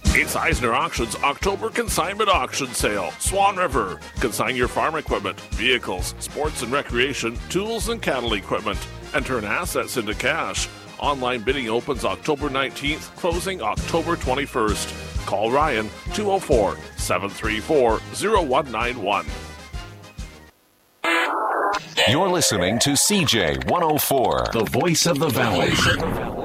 It's Eisner Auctions October Consignment Auction Sale. Swan River. Consign your farm equipment, vehicles, sports and recreation, tools and cattle equipment, and turn assets into cash. Online bidding opens October 19th, closing October 21st. Call Ryan 204-734-0191. You're listening to CJ 104, the voice of the Valley.